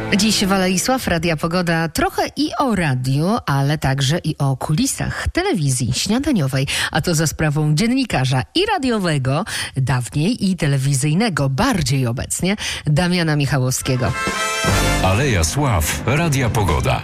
Dziś Waleisław, Radia Pogoda, trochę i o radiu, ale także i o kulisach telewizji śniadaniowej, a to za sprawą dziennikarza i radiowego, dawniej i telewizyjnego, bardziej obecnie, Damiana Michałowskiego. Aleja Sław, Radia Pogoda.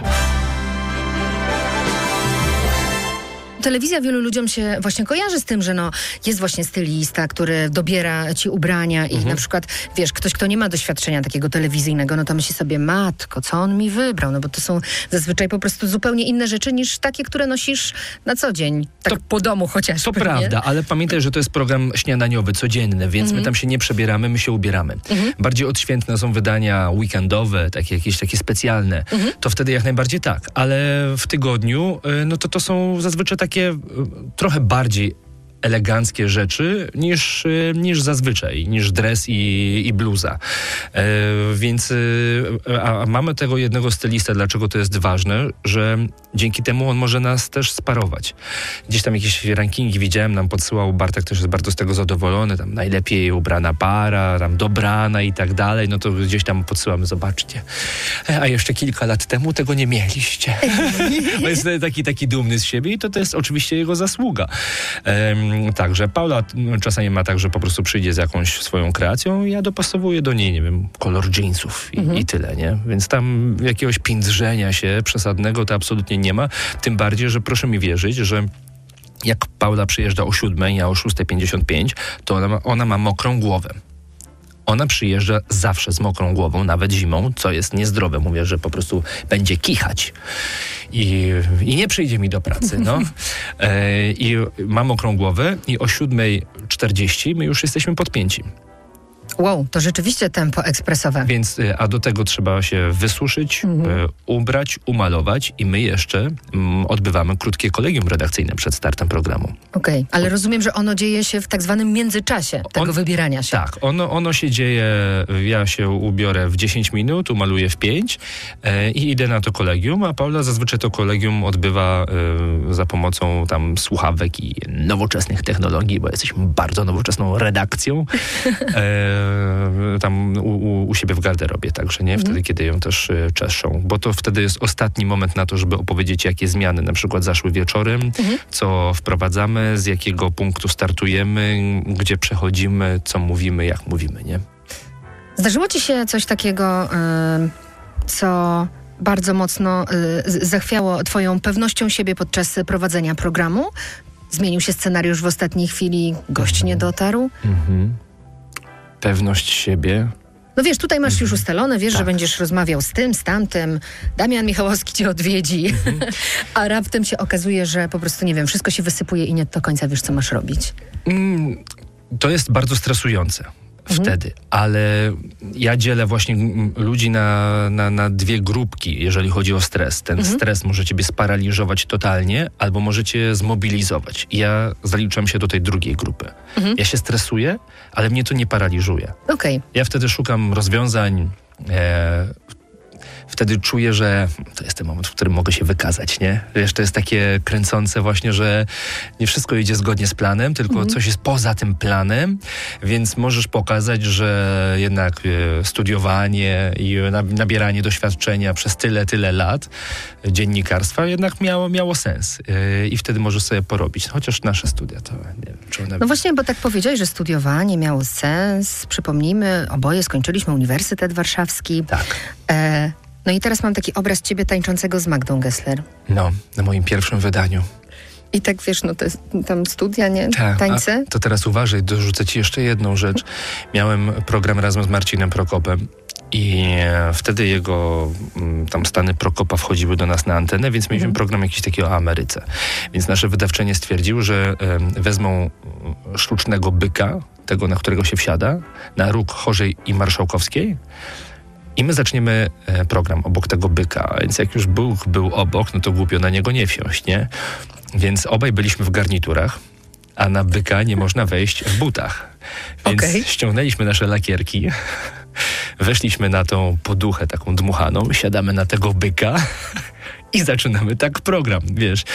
Telewizja wielu ludziom się właśnie kojarzy z tym, że jest właśnie stylista, który dobiera ci ubrania i na przykład, wiesz, ktoś, kto nie ma doświadczenia takiego telewizyjnego, to myśli sobie, matko, co on mi wybrał? Bo to są zazwyczaj po prostu zupełnie inne rzeczy niż takie, które nosisz na co dzień. Tak po domu chociażby. To prawda, ale pamiętaj, że to jest program śniadaniowy, codzienny, więc my tam się nie przebieramy, my się ubieramy. Bardziej odświętne są wydania weekendowe, jakieś takie specjalne. To wtedy jak najbardziej tak, ale w tygodniu, to są zazwyczaj takie trochę bardziej eleganckie rzeczy niż zazwyczaj, niż dres i bluza. Więc mamy tego jednego stylista. Dlaczego to jest ważne? Że dzięki temu on może nas też sparować. Gdzieś tam jakieś rankingi widziałem, nam podsyłał, Bartek też jest bardzo z tego zadowolony, tam najlepiej ubrana para, tam dobrana i tak dalej, to gdzieś tam podsyłamy, zobaczcie. A jeszcze kilka lat temu tego nie mieliście. On jest taki dumny z siebie i to jest oczywiście jego zasługa. Także Paula czasami ma tak, że po prostu przyjdzie z jakąś swoją kreacją i ja dopasowuję do niej, nie wiem, kolor jeansów i tyle, nie? Więc tam jakiegoś pindrzenia się przesadnego to absolutnie nie ma. Tym bardziej, że proszę mi wierzyć, że jak Paula przyjeżdża o 7:00, ja o 6:55, to ona ma mokrą głowę. Ona przyjeżdża zawsze z mokrą głową, nawet zimą, co jest niezdrowe. Mówię, że po prostu będzie kichać. I nie przyjdzie mi do pracy, I ma mokrą głowę i o 7:40 my już jesteśmy podpięci. Wow, to rzeczywiście tempo ekspresowe. Więc, a do tego trzeba się wysuszyć, ubrać, umalować i my jeszcze odbywamy krótkie kolegium redakcyjne przed startem programu. Okej, ale rozumiem, że ono dzieje się w tak zwanym międzyczasie tego wybierania się. Tak, ono się dzieje, ja się ubiorę w 10 minut, umaluję w 5 i idę na to kolegium, a Paula zazwyczaj to kolegium odbywa za pomocą tam słuchawek i nowoczesnych technologii, bo jesteśmy bardzo nowoczesną redakcją. Tam u siebie w garderobie, także nie wtedy, kiedy ją też czeszą, bo to wtedy jest ostatni moment na to, żeby opowiedzieć, jakie zmiany na przykład zaszły wieczorem, co wprowadzamy, z jakiego punktu startujemy, gdzie przechodzimy, co mówimy, jak mówimy, nie? Zdarzyło ci się coś takiego, co bardzo mocno zachwiało twoją pewnością siebie podczas prowadzenia programu? Zmienił się scenariusz w ostatniej chwili, gość nie dotarł? Pewność siebie. Wiesz, tutaj masz już ustalone, wiesz, że będziesz rozmawiał z tym, z tamtym, Damian Michałowski cię odwiedzi, a raptem się okazuje, że po prostu, nie wiem, wszystko się wysypuje i nie do końca wiesz, co masz robić. To jest bardzo stresujące wtedy, ale ja dzielę właśnie ludzi na dwie grupki, jeżeli chodzi o stres. Ten stres może ciebie sparaliżować totalnie, albo może cię zmobilizować. Ja zaliczam się do tej drugiej grupy. Ja się stresuję, ale mnie to nie paraliżuje. Okej. Ja wtedy szukam rozwiązań, wtedy czuję, że to jest ten moment, w którym mogę się wykazać, nie? Wiesz, to jest takie kręcące właśnie, że nie wszystko idzie zgodnie z planem, tylko coś jest poza tym planem, więc możesz pokazać, że jednak studiowanie i nabieranie doświadczenia przez tyle lat dziennikarstwa jednak miało sens. I wtedy możesz sobie porobić. Chociaż nasze studia to nie wiem, czy one... Właśnie, bo tak powiedziałeś, że studiowanie miało sens. Przypomnijmy, oboje skończyliśmy Uniwersytet Warszawski. Tak. I teraz mam taki obraz ciebie tańczącego z Magdą Gessler. Na moim pierwszym wydaniu. I tak wiesz, to jest tam studia, nie? Tak, tańce. To teraz uważaj, dorzucę ci jeszcze jedną rzecz. Miałem program razem z Marcinem Prokopem i wtedy jego tam stany Prokopa wchodziły do nas na antenę, więc mieliśmy program jakiś taki o Ameryce. Więc nasze wydawczynie stwierdziły, że wezmą sztucznego byka, tego, na którego się wsiada, na róg Chorzej i Marszałkowskiej, i my zaczniemy program obok tego byka, więc jak już był obok, to głupio na niego nie wsiąść, nie? Więc obaj byliśmy w garniturach, a na byka nie można wejść w butach. Więc ściągnęliśmy nasze lakierki, weszliśmy na tą poduchę taką dmuchaną, siadamy na tego byka i zaczynamy tak program, wiesz.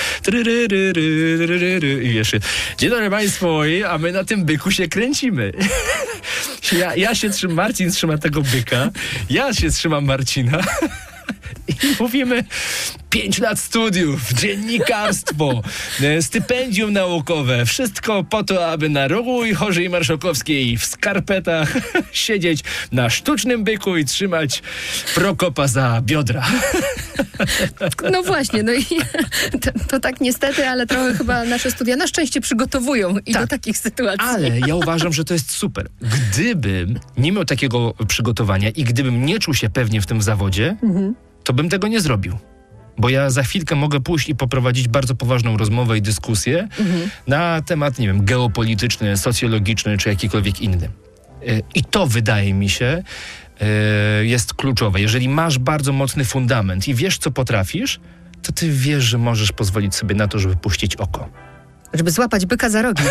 I wiesz, dzień dobry Państwu, a my na tym byku się kręcimy. Ja się trzymam, Marcin trzyma tego byka, ja się trzymam Marcina i mówimy 5 lat studiów, dziennikarstwo, stypendium naukowe, wszystko po to, aby na rogu i Chorzej Marszałkowskiej w skarpetach siedzieć na sztucznym byku i trzymać Prokopa za biodra. No właśnie, no i to tak niestety, ale trochę chyba nasze studia na szczęście przygotowują i do takich sytuacji. Ale ja uważam, że to jest super. Gdybym nie miał takiego przygotowania i gdybym nie czuł się pewnie w tym zawodzie, to bym tego nie zrobił. Bo ja za chwilkę mogę pójść i poprowadzić bardzo poważną rozmowę i dyskusję na temat, nie wiem, geopolityczny, socjologiczny czy jakikolwiek inny. I to wydaje mi się jest kluczowe. Jeżeli masz bardzo mocny fundament i wiesz, co potrafisz, to ty wiesz, że możesz pozwolić sobie na to, żeby puścić oko. Żeby złapać byka za rogi.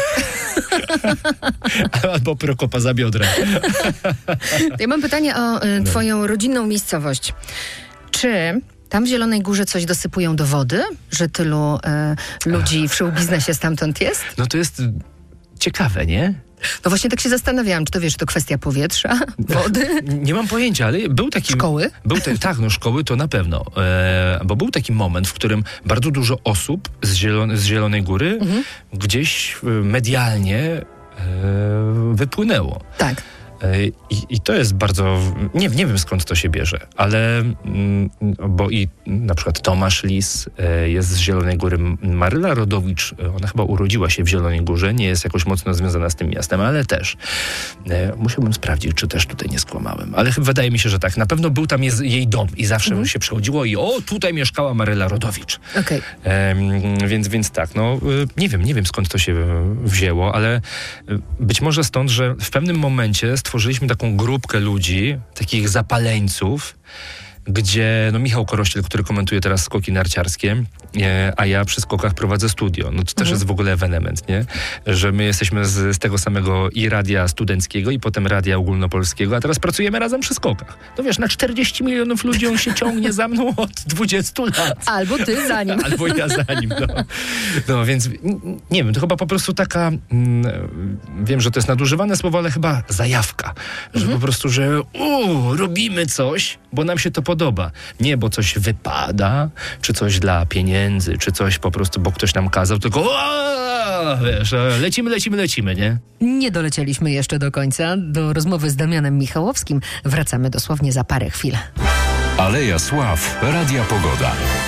Albo Prokopa za biodra. Ja mam pytanie o twoją rodzinną miejscowość. Czy tam w Zielonej Górze coś dosypują do wody? Że tylu ludzi w show-biznesie stamtąd jest? No to jest ciekawe, nie? No właśnie tak się zastanawiałam, czy to wiesz, to kwestia powietrza, wody? Nie mam pojęcia, ale był taki... Szkoły? Tak, szkoły to na pewno. Bo był taki moment, w którym bardzo dużo osób z Zielonej Góry gdzieś medialnie wypłynęło. Tak. I to jest bardzo... Nie wiem, skąd to się bierze, ale... Bo i na przykład Tomasz Lis jest z Zielonej Góry. Maryla Rodowicz, ona chyba urodziła się w Zielonej Górze, nie jest jakoś mocno związana z tym miastem, ale też. Musiałbym sprawdzić, czy też tutaj nie skłamałem. Ale wydaje mi się, że tak. Na pewno był tam jej dom i zawsze się przychodziło i tutaj mieszkała Maryla Rodowicz. Okej. Więc tak, nie wiem skąd to się wzięło, ale być może stąd, że w pewnym momencie stworzyliśmy taką grupkę ludzi, takich zapaleńców, gdzie Michał Korościel, który komentuje teraz skoki narciarskie, a ja przy skokach prowadzę studio. No to też jest w ogóle ewenement, nie? Że my jesteśmy z tego samego i radia studenckiego, i potem radia ogólnopolskiego, a teraz pracujemy razem przy skokach. No wiesz, na 40 milionów ludzi on się ciągnie za mną od 20 lat. Albo ty za nim. Albo ja za nim, no więc nie wiem, to chyba po prostu taka, wiem, że to jest nadużywane słowo, ale chyba zajawka. Że po prostu, że robimy coś, bo nam się to podoba. Nie, bo coś wypada, czy coś dla pieniędzy, czy coś po prostu, bo ktoś nam kazał, tylko wiesz, lecimy, nie? Nie dolecieliśmy jeszcze do końca. Do rozmowy z Damianem Michałowskim wracamy dosłownie za parę chwil. Aleja Sław, Radia Pogoda.